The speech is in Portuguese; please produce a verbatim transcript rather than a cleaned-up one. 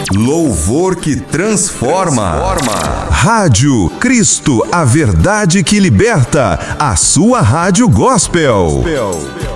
Louvor que transforma. transforma. Rádio Cristo, a verdade que liberta. A sua rádio gospel. gospel.